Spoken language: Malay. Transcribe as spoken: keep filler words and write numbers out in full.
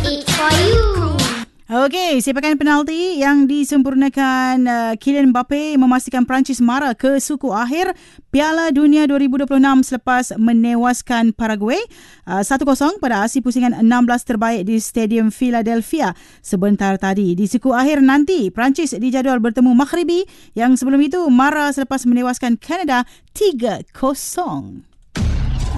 It's for you. Okey, sepakan penalti yang disempurnakan uh, Kylian Mbappe memastikan Perancis mara ke suku akhir Piala Dunia dua ribu dua puluh enam selepas menewaskan Paraguay uh, satu kosong pada aksi pusingan enam belas terbaik di Stadium Philadelphia sebentar tadi. Di suku akhir nanti, Perancis dijadual bertemu Maghribi yang sebelum itu mara selepas menewaskan Kanada tiga kosong.